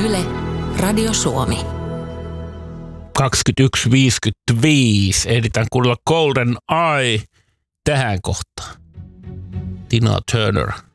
Yle, Radio Suomi. 21.55. Ehditään kuulla Golden Eye tähän kohtaan. Tina Turner.